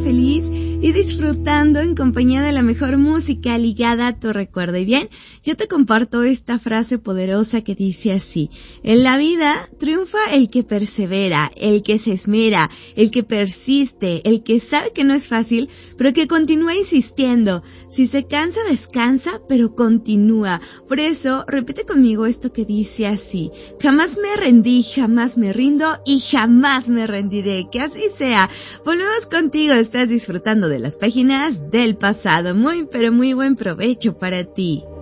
feliz y disfrutando en compañía de la mejor música ligada a tu recuerdo. Y bien, yo te comparto esta frase poderosa que dice así: en la vida triunfa el que persevera, el que se esmera, el que persiste, el que sabe que no es fácil, pero que continúa insistiendo. Si se cansa, descansa, pero continúa. Por eso, repite conmigo esto que dice así: jamás me rendí, jamás me rindo y jamás me rendiré. Que así sea. Volvemos contigo, estás disfrutando de las páginas del pasado. Muy, pero muy buen provecho para ti.